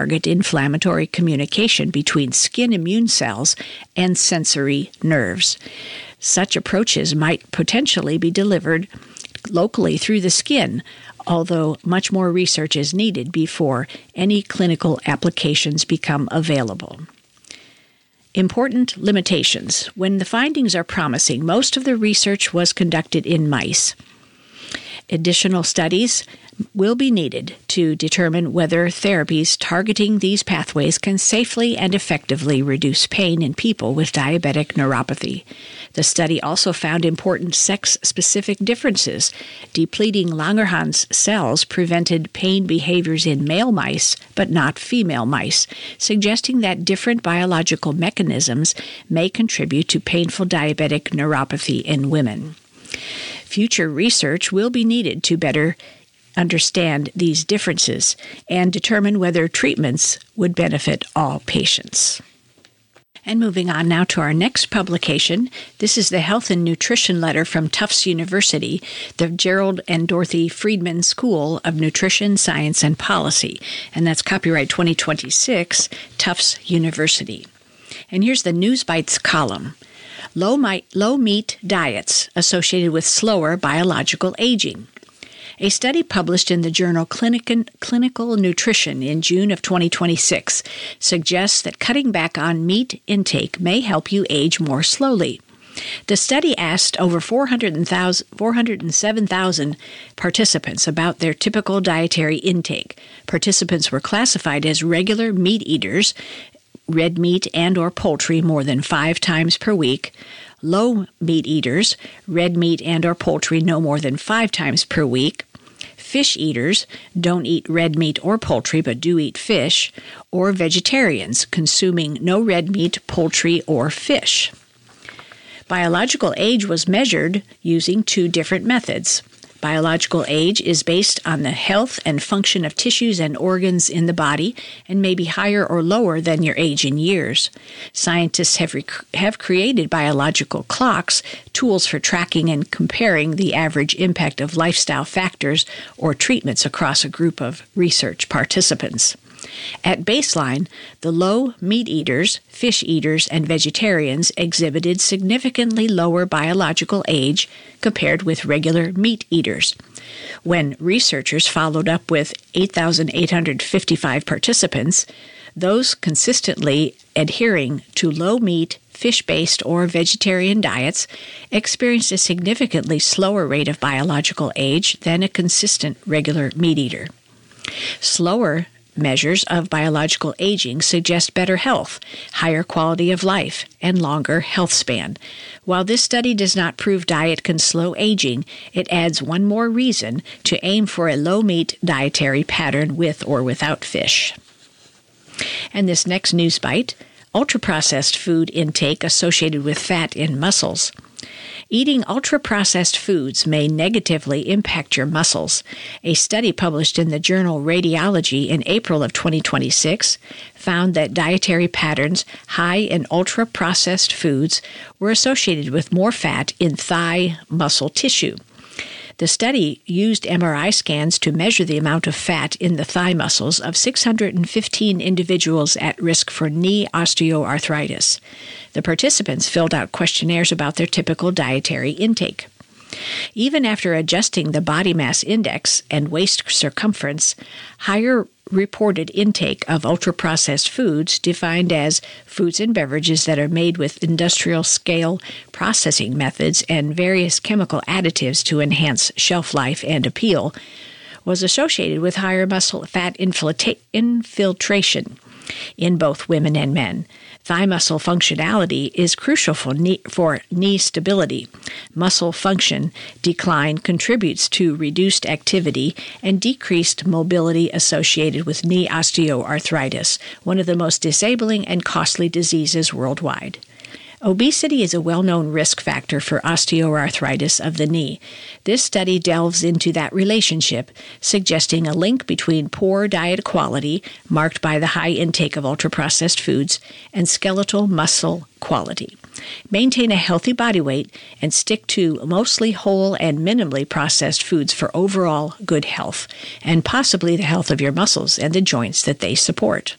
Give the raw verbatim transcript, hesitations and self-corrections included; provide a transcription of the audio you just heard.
target inflammatory communication between skin immune cells and sensory nerves. Such approaches might potentially be delivered locally through the skin, although much more research is needed before any clinical applications become available. Important limitations. When the findings are promising, most of the research was conducted in mice. Additional studies will be needed to determine whether therapies targeting these pathways can safely and effectively reduce pain in people with diabetic neuropathy. The study also found important sex-specific differences. Depleting Langerhans cells prevented pain behaviors in male mice, but not female mice, suggesting that different biological mechanisms may contribute to painful diabetic neuropathy in women. Future research will be needed to better understand these differences and determine whether treatments would benefit all patients. And moving on now to our next publication. This is the Health and Nutrition Letter from Tufts University, the Gerald and Dorothy Friedman School of Nutrition, Science, and Policy. And that's copyright twenty twenty-six, Tufts University. And here's the News Bites column. Low, mi- low meat diets associated with slower biological aging. A study published in the journal Clinic- Clinical Nutrition in June of twenty twenty-six suggests that cutting back on meat intake may help you age more slowly. The study asked over four hundred seven thousand participants about their typical dietary intake. Participants were classified as regular meat eaters, red meat and or poultry more than five times per week, low meat eaters, red meat and or poultry no more than five times per week, fish eaters, don't eat red meat or poultry but do eat fish, or vegetarians, consuming no red meat, poultry, or fish. Biological age was measured using two different methods. Biological age is based on the health and function of tissues and organs in the body and may be higher or lower than your age in years. Scientists have, rec- have created biological clocks, tools for tracking and comparing the average impact of lifestyle factors or treatments across a group of research participants. At baseline, the low meat eaters, fish eaters, and vegetarians exhibited significantly lower biological age compared with regular meat eaters. When researchers followed up with eight thousand eight hundred fifty-five participants, those consistently adhering to low meat, fish-based, or vegetarian diets experienced a significantly slower rate of biological age than a consistent regular meat eater. Slower measures of biological aging suggest better health, higher quality of life, and longer health span. While this study does not prove diet can slow aging, it adds one more reason to aim for a low-meat dietary pattern with or without fish. And this next news bite, ultra-processed food intake associated with fat in muscles. Eating ultra-processed foods may negatively impact your muscles. A study published in the journal Radiology in April of twenty twenty-six found that dietary patterns high in ultra-processed foods were associated with more fat in thigh muscle tissue. The study used M R I scans to measure the amount of fat in the thigh muscles of six hundred fifteen individuals at risk for knee osteoarthritis. The participants filled out questionnaires about their typical dietary intake. Even after adjusting the body mass index and waist circumference, higher reported intake of ultra-processed foods, defined as foods and beverages that are made with industrial-scale processing methods and various chemical additives to enhance shelf life and appeal, was associated with higher muscle fat infiltra- infiltration in both women and men. Thigh muscle functionality is crucial for knee, for knee stability. Muscle function decline contributes to reduced activity and decreased mobility associated with knee osteoarthritis, one of the most disabling and costly diseases worldwide. Obesity is a well-known risk factor for osteoarthritis of the knee. This study delves into that relationship, suggesting a link between poor diet quality, marked by the high intake of ultra-processed foods, and skeletal muscle quality. Maintain a healthy body weight and stick to mostly whole and minimally processed foods for overall good health and possibly the health of your muscles and the joints that they support.